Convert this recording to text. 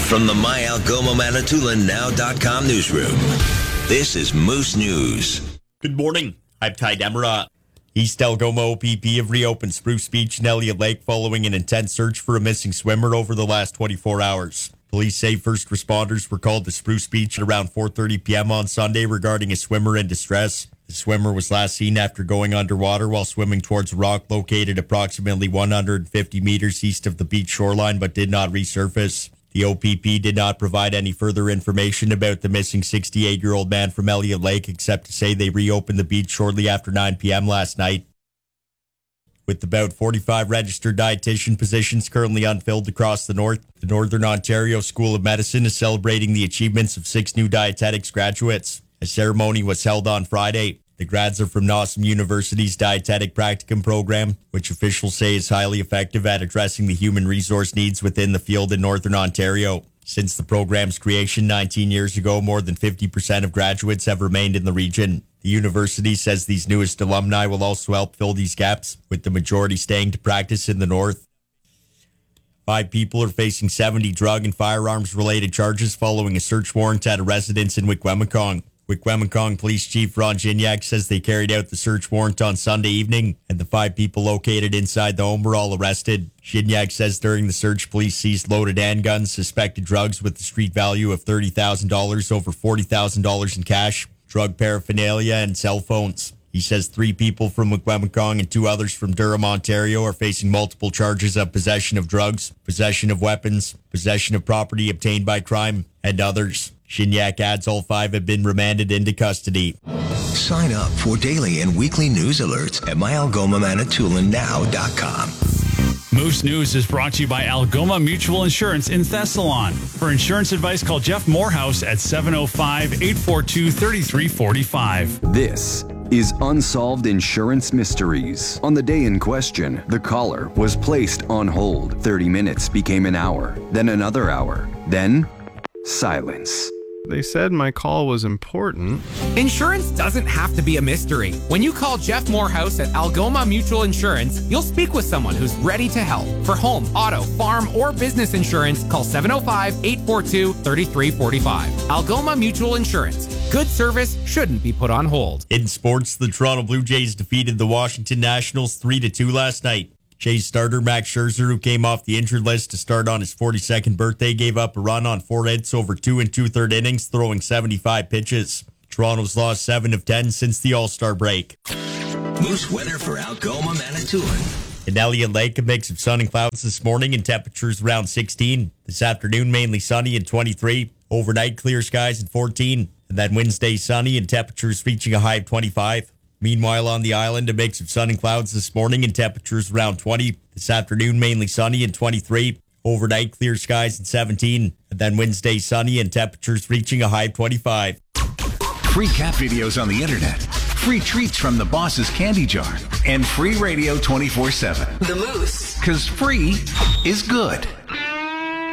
From the MyAlgomaManitoulin.now.com newsroom, this is Moose News. Good morning. I'm Ty Demera. East Algoma OPP have reopened Spruce Beach and Elliott Lake following an intense search for a missing swimmer over the last 24 hours. Police say first responders were called to Spruce Beach at around 4:30 p.m. on Sunday regarding a swimmer in distress. The swimmer was last seen after going underwater while swimming towards a rock located approximately 150 meters east of the beach shoreline but did not resurface. The OPP did not provide any further information about the missing 68-year-old man from Elliott Lake except to say they reopened the beach shortly after 9 p.m. last night. With about 45 registered dietitian positions currently unfilled across the north, the Northern Ontario School of Medicine is celebrating the achievements of 6 new dietetics graduates. A ceremony was held on Friday. The grads are from Nawsum University's Dietetic Practicum program, which officials say is highly effective at addressing the human resource needs within the field in Northern Ontario. Since the program's creation 19 years ago, more than 50% of graduates have remained in the region. The university says these newest alumni will also help fill these gaps, with the majority staying to practice in the north. 5 people are facing 70 drug and firearms-related charges following a search warrant at a residence in Wikwemikong. Wikwemikong Police Chief Ron Gignac says they carried out the search warrant on Sunday evening, and the 5 people located inside the home were all arrested. Gignac says during the search, police seized loaded handguns, suspected drugs with the street value of $30,000, over $40,000 in cash, drug paraphernalia, and cell phones. He says 3 people from Wikwemikong and 2 others from Durham, Ontario are facing multiple charges of possession of drugs, possession of weapons, possession of property obtained by crime, and others. Gignac adds all 5 have been remanded into custody. Sign up for daily and weekly news alerts at MyAlgomaManitoulin.now.com. Moose News is brought to you by Algoma Mutual Insurance in Thessalon. For insurance advice, call Jeff Morehouse at 705-842-3345. This is Unsolved Insurance Mysteries. On the day in question, the caller was placed on hold. 30 minutes became an hour, then another hour, then silence. They said my call was important. Insurance doesn't have to be a mystery. When you call Jeff Morehouse at Algoma Mutual Insurance, you'll speak with someone who's ready to help. For home, auto, farm, or business insurance, call 705-842-3345. Algoma Mutual Insurance. Good service shouldn't be put on hold. In sports, the Toronto Blue Jays defeated the Washington Nationals 3-2 last night. Jays starter Max Scherzer, who came off the injured list to start on his 42nd birthday, gave up a run on 4 hits over 2 2/3 innings, throwing 75 pitches. Toronto's lost 7 of 10 since the All-Star break. Moose weather for Algoma, Manitoulin. In Elliott Lake, a mix of sun and clouds this morning and temperatures around 16. This afternoon, mainly sunny and 23. Overnight, clear skies and 14. And then Wednesday, sunny and temperatures reaching a high of 25. Meanwhile, on the island, a mix of sun and clouds this morning and temperatures around 20. This afternoon, mainly sunny and 23. Overnight, clear skies and 17. And then Wednesday, sunny and temperatures reaching a high of 25. Free cat videos on the internet. Free treats from the boss's candy jar. And free radio 24/7. The Moose. 'Cause free is good.